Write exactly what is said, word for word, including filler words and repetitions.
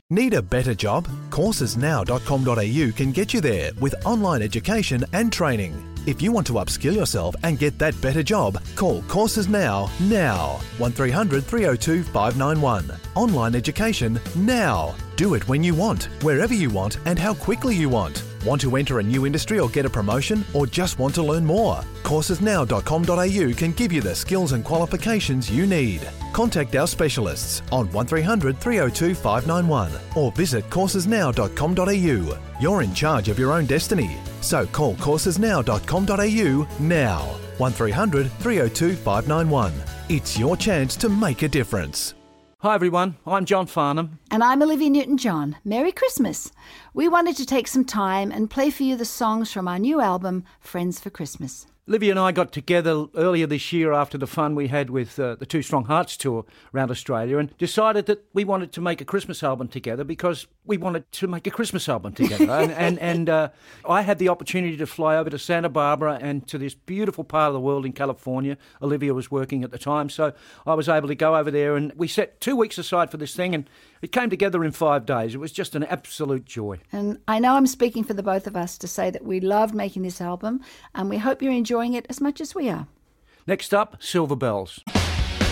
Need a better job? courses now dot com dot a u can get you there with online education and training. If you want to upskill yourself and get that better job, call Courses Now, now. one three hundred three oh two five nine one. Online education now. Do it when you want, wherever you want and how quickly you want. Want to enter a new industry or get a promotion, or just want to learn more? courses now dot com dot a u can give you the skills and qualifications you need. Contact our specialists on one three hundred three oh two five nine one or visit courses now dot com dot a u. You're in charge of your own destiny, so call courses now dot com dot a u now. one three hundred three oh two five nine one. It's your chance to make a difference. Hi everyone, I'm John Farnham. And I'm Olivia Newton-John. Merry Christmas. We wanted to take some time and play for you the songs from our new album, Friends for Christmas. Olivia and I got together earlier this year after the fun we had with uh, the Two Strong Hearts tour around Australia and decided that we wanted to make a Christmas album together because we wanted to make a Christmas album together. and and, and uh, I had the opportunity to fly over to Santa Barbara and to this beautiful part of the world in California. Olivia was working at the time, so I was able to go over there, and we set two weeks aside for this thing, and it came together in five days. It was just an absolute joy. And I know I'm speaking for the both of us to say that we loved making this album, and we hope you're enjoying it as much as we are. Next up, Silver Bells.